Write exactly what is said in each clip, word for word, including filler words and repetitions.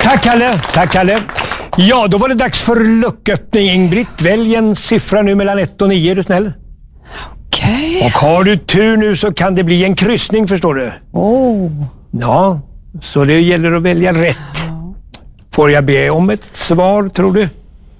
Tack Kalle, tack Kalle. Ja, då var det dags för lucköppning. Ingrid, välj en siffra nu mellan ett och nio, är du snäll? Okej. Och har du tur nu så kan det bli en kryssning, förstår du. Oh. Ja, så det gäller att välja rätt. Får jag be om ett svar, tror du?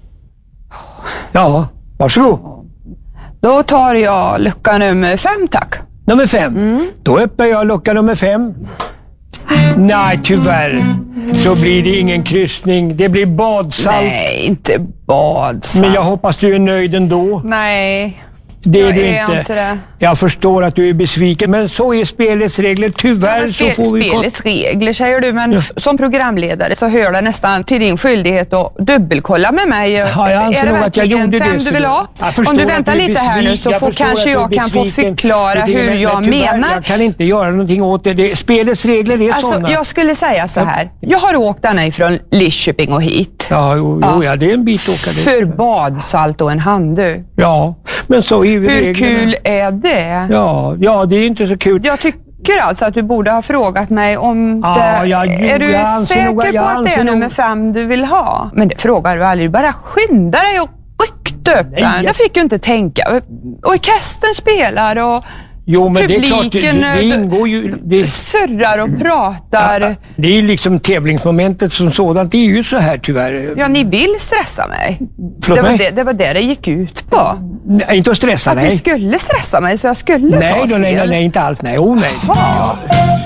Ja, varsågod. Då tar jag lucka nummer fem, tack. Nummer fem. Mm. Då öppnar jag lucka nummer fem. Nej, tyvärr. Så blir det ingen kryssning. Det blir badsalt. Nej, inte badsalt. Men jag hoppas du är nöjd ändå. Nej, Det är jag du är inte. inte det. Jag förstår att du är besviken, men så är spelets regler. Tyvärr Men spel, så får vi... spelets regler, säger du, men Ja. som programledare så hör det nästan till din skyldighet att dubbelkolla med mig. Ja, jag anser är det nog att jag verkligen gjorde fem det, du vill så ha? jag förstår Om du att väntar du är lite här nu besviken. så Jag får förstår kanske att du är jag kan få besviken. förklara Det är- hur men jag tyvärr, menar. Jag kan inte göra någonting åt det. det spelets regler är Alltså, sådana. jag skulle säga så här. Jag har åkt denna ifrån Lidköping och hit. Ja, jo, jo, ja, det är en bit att åka dit. För badsalt och en handduk. Ja, men så är ju Hur reglerna. kul är det? Ja, ja, det är inte så kul. Jag tycker alltså att du borde ha frågat mig om Ja, det... jag- jo, är du jag anser säker nog- på jag att det anser är nog- nummer fem du vill ha? Men det frågar du aldrig. Bara skynda dig och ryckte upp Nej, den. jag- Jag fick ju inte tänka. Orkestern spelar och Jo, men det är klart, det, publiken det ingår ju... Det, surrar och pratar. ja, det är ju liksom tävlingsmomentet som sådant. Det är ju så här tyvärr. Ja, ni vill stressa mig. Förlåt det, var mig? det, det var det det gick ut på. Nej, inte att stressa, Att ni nej. skulle stressa mig så jag skulle Nej, ta då, fel. nej, nej, nej, inte alls. Nej, oh, nej. Ja.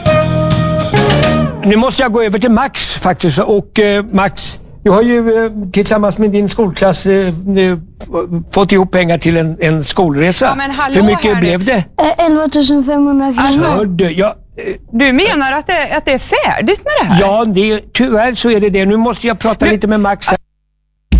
Nu måste jag gå över till Max faktiskt. Och eh, Max, du har ju eh, tillsammans med din skolklass eh, eh, fått ihop pengar till en, en skolresa. Ja, men hallå Hur mycket här nu. blev det? Eh, elva tusen femhundra kronor. Alltså- Hör du, ja, eh, Du menar att det, att det är färdigt med det här? ja det, tyvärr så är det det. Nu måste jag prata lite med Max här.